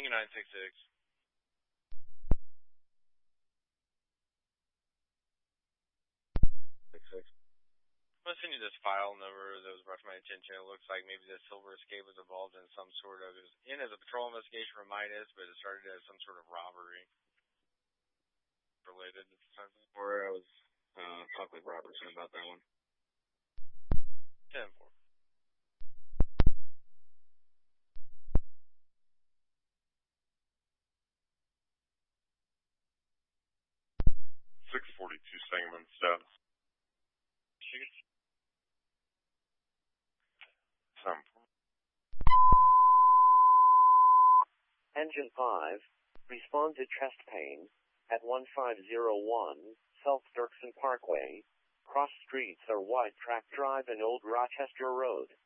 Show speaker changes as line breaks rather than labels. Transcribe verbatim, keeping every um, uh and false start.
Lincoln nine six six.
Six six.
I'm going to send you this file number that was brought to my attention. It looks like maybe the Silver Escape was involved in some sort of, it was in as a patrol investigation for Midas, but it started as some sort of robbery related to something.
Or I was uh, talking with Robertson about that one.
ten four.
six forty-two Sangamon status.
Engine five, respond to chest pain at one five zero one South Dirksen Parkway. Cross streets are Wide Track Drive and Old Rochester Road.